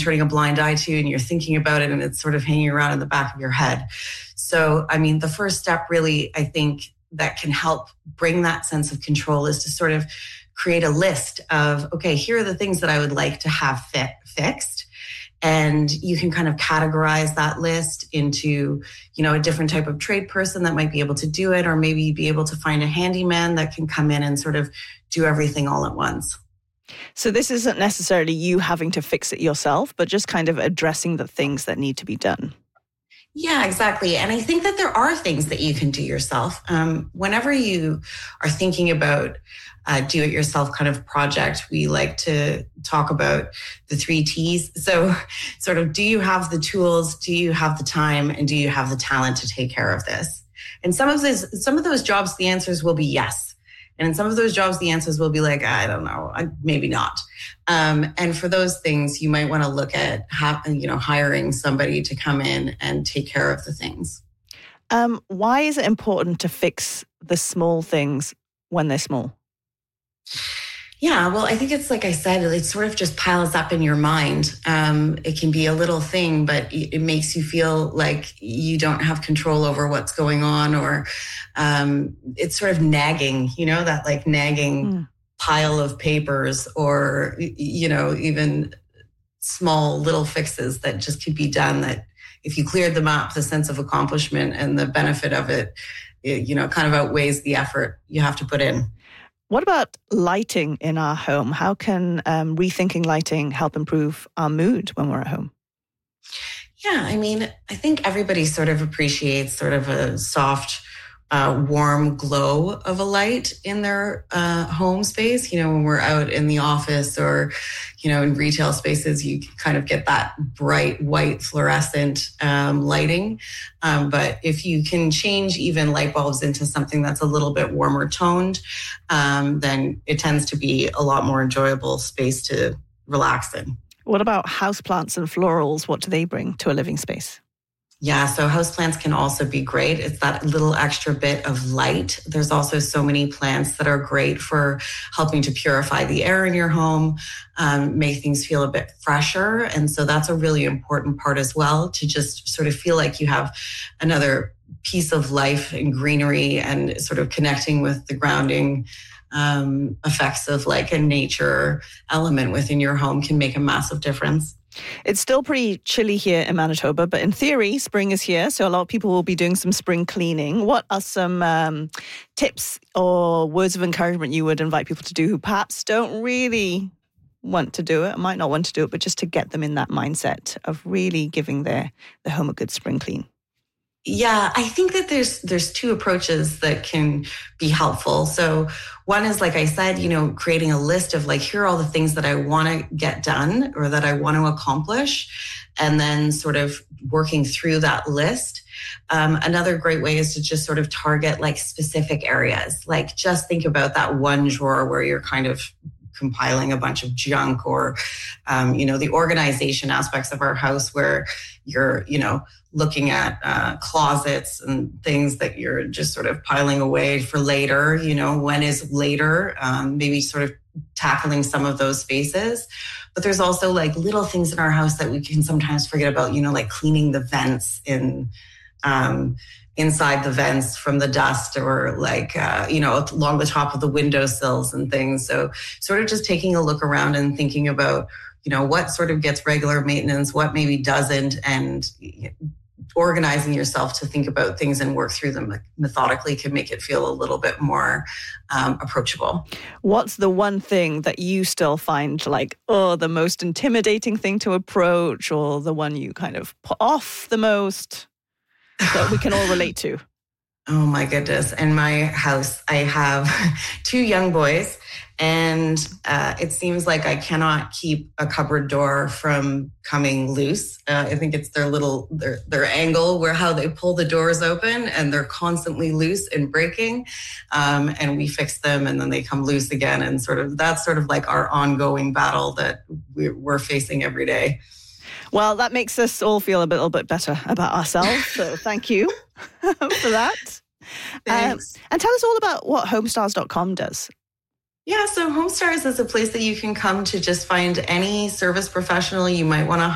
turning a blind eye to, and you're thinking about it and it's sort of hanging around in the back of your head. So, I mean, the first step really, I think, that can help bring that sense of control is to sort of create a list of, okay, here are the things that I would like to have fixed. And you can kind of categorize that list into, a different type of trade person that might be able to do it, or maybe be able to find a handyman that can come in and sort of do everything all at once. So this isn't necessarily you having to fix it yourself, but just kind of addressing the things that need to be done. Yeah, exactly. And I think that there are things that you can do yourself. Whenever you are thinking about a do-it-yourself kind of project, we like to talk about the 3 T's. So sort of, do you have the tools? Do you have the time? And do you have the talent to take care of this? And some of those jobs, the answers will be yes. And in some of those jobs, the answers will be like, I don't know, maybe not. And for those things, you might want to look at hiring somebody to come in and take care of the things. Why is it important to fix the small things when they're small? Yeah, well, I think it's like I said, it sort of just piles up in your mind. It can be a little thing, but it makes you feel like you don't have control over what's going on, or it's sort of nagging, that like nagging pile of papers, or, even small little fixes that just could be done, that if you cleared them up, the sense of accomplishment and the benefit of it, kind of outweighs the effort you have to put in. What about lighting in our home? How can rethinking lighting help improve our mood when we're at home? Yeah, I mean, I think everybody sort of appreciates sort of a soft, warm glow of a light in their home space. When we're out in the office or, in retail spaces, you kind of get that bright white fluorescent lighting. But if you can change even light bulbs into something that's a little bit warmer toned, then it tends to be a lot more enjoyable space to relax in. What about houseplants and florals? What do they bring to a living space? Yeah, so houseplants can also be great. It's that little extra bit of light. There's also so many plants that are great for helping to purify the air in your home, make things feel a bit fresher. And so that's a really important part as well, to just sort of feel like you have another piece of life and greenery, and sort of connecting with the grounding effects of like a nature element within your home can make a massive difference. It's still pretty chilly here in Manitoba, but in theory, spring is here. So a lot of people will be doing some spring cleaning. What are some tips or words of encouragement you would invite people to do who perhaps don't really want to do it, might not want to do it, but just to get them in that mindset of really giving their home a good spring clean? Yeah, I think that there's 2 approaches that can be helpful. So one is, like I said, creating a list of like, here are all the things that I want to get done or that I want to accomplish, and then sort of working through that list. Another great way is to just sort of target like specific areas. Like, just think about that one drawer where you're kind of compiling a bunch of junk, or, the organization aspects of our house where you're, looking at closets and things that you're just sort of piling away for later. When is later? Maybe sort of tackling some of those spaces. But there's also like little things in our house that we can sometimes forget about, like cleaning the vents inside the vents from the dust, or like, along the top of the windowsills and things. So sort of just taking a look around and thinking about, what sort of gets regular maintenance, what maybe doesn't, and organizing yourself to think about things and work through them methodically can make it feel a little bit more approachable. What's the one thing that you still find like, the most intimidating thing to approach, or the one you kind of put off the most that we can all relate to? Oh my goodness. In my house, I have 2 young boys, and it seems like I cannot keep a cupboard door from coming loose. I think it's their angle where how they pull the doors open, and they're constantly loose and breaking. And we fix them, and then they come loose again. And that's sort of like our ongoing battle that we're facing every day. Well, that makes us all feel a little bit better about ourselves. So thank you for that. Thanks. And tell us all about what homestars.com does. Yeah, so HomeStars is a place that you can come to just find any service professional you might want to